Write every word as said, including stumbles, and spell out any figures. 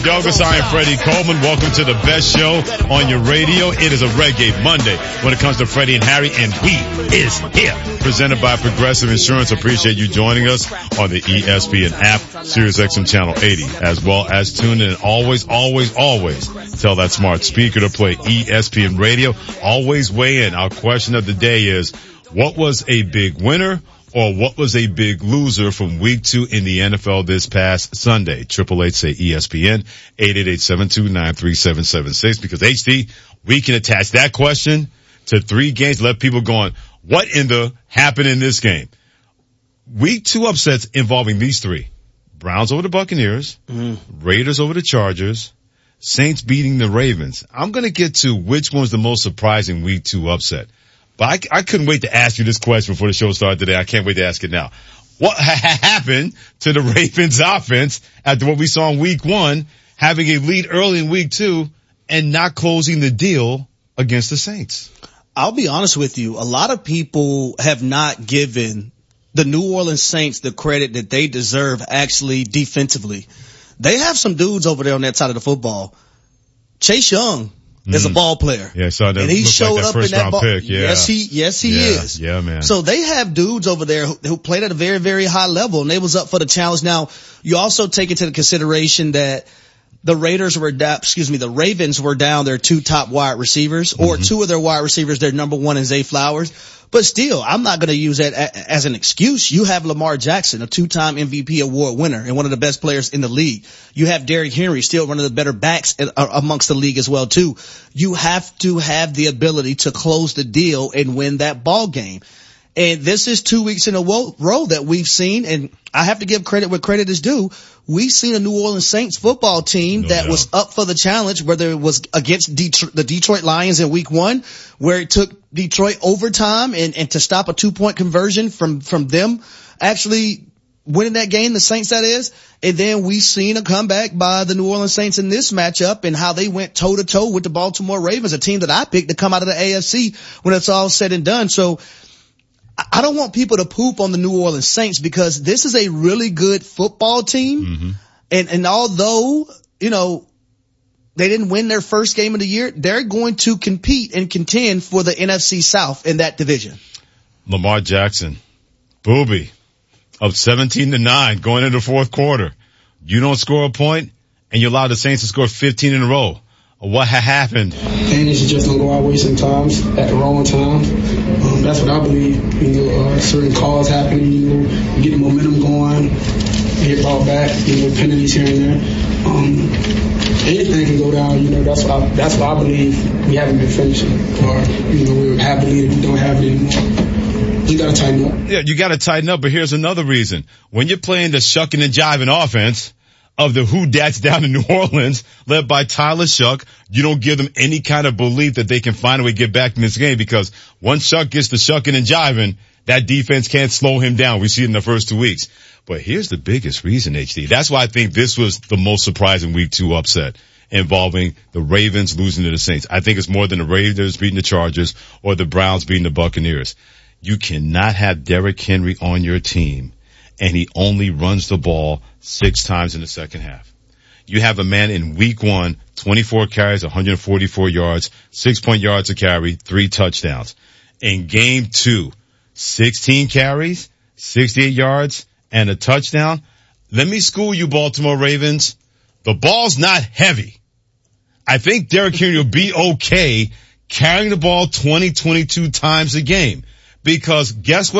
Douglas, I am Freddie Coleman. Welcome to the best show on your radio. It is a Reggae Monday when it comes to Freddie and Harry, and we is here. Presented by Progressive Insurance. Appreciate you joining us on the E S P N app, Sirius X M Channel eighty, as well as tune in and always, always, always tell that smart speaker to play E S P N Radio. Always weigh in. Our question of the day is, what was a big winner? Or what was a big loser from week two in the N F L this past Sunday? Triple eight say E S P N, eight eight eight, seven two nine, three seven seven six, because H D, we can attach that question to three games, let people going, what in the happened in this game? Week two upsets involving these three. Browns over the Buccaneers, mm-hmm. Raiders over the Chargers, Saints beating the Ravens. I'm going to get to which one's the most surprising week two upset. But I, I couldn't wait to ask you this question before the show started today. I can't wait to ask it now. What ha- happened to the Ravens offense after what we saw in week one, having a lead early in week two and not closing the deal against the Saints? I'll be honest with you. A lot of people have not given the New Orleans Saints the credit that they deserve actually defensively. They have some dudes over there on that side of the football. Chase Young is mm. a ball player. Yeah, so that and he showed like that up first in that round ball. Pick. Yeah. Yes, he, yes, he yeah. is. Yeah, man. So they have dudes over there who, who played at a very, very high level, and they was up for the challenge. Now, you also take into consideration that the Raiders were down, excuse me, the Ravens were down their two top wide receivers, or mm-hmm. two of their wide receivers, their number one and Zay Flowers. But still, I'm not going to use that as an excuse. You have Lamar Jackson, a two-time M V P award winner and one of the best players in the league. You have Derrick Henry, still one of the better backs amongst the league as well, too. You have to have the ability to close the deal and win that ball game. And this is two weeks in a row that we've seen, and I have to give credit where credit is due. We've seen a New Orleans Saints football team no that doubt. was up for the challenge, whether it was against Detroit, the Detroit Lions in week one, where it took Detroit overtime and, and to stop a two-point conversion from, from them actually winning that game, the Saints that is. And then we've seen a comeback by the New Orleans Saints in this matchup and how they went toe-to-toe with the Baltimore Ravens, a team that I picked to come out of the A F C when it's all said and done. So I don't want people to poop on the New Orleans Saints because this is a really good football team. Mm-hmm. And, and although, you know, they didn't win their first game of the year, they're going to compete and contend for the N F C South in that division. Lamar Jackson, booby, up seventeen to nine going into the fourth quarter. You don't score a point and you allow the Saints to score fifteen in a row. What ha- happened? Things just don't go our way sometimes at the wrong time. Um, that's what I believe. You know, uh, certain calls happen. You know, you get the momentum going, get ball back. You know, penalties here and there. Um, anything can go down. You know, that's what I, that's what I believe. We haven't been finishing, or you know, we have believed we don't have it anymore. You gotta tighten up. Yeah, you gotta tighten up. But here's another reason: when you're playing the shucking and jiving offense of the Who Dats down in New Orleans, led by Tyler Shuck, you don't give them any kind of belief that they can find a way to get back in this game, because once Shuck gets to shucking and jiving, that defense can't slow him down. We see it in the first two weeks. But here's the biggest reason, H D. That's why I think this was the most surprising week two upset involving the Ravens losing to the Saints. I think it's more than the Raiders beating the Chargers or the Browns beating the Buccaneers. You cannot have Derrick Henry on your team and he only runs the ball six times in the second half. You have a man in week one, twenty-four carries, one hundred forty-four yards, six point yards a carry, three touchdowns. In game two, sixteen carries, sixty-eight yards, and a touchdown. Let me school you, Baltimore Ravens. The ball's not heavy. I think Derrick Henry will be okay carrying the ball twenty, twenty-two times a game, because guess what?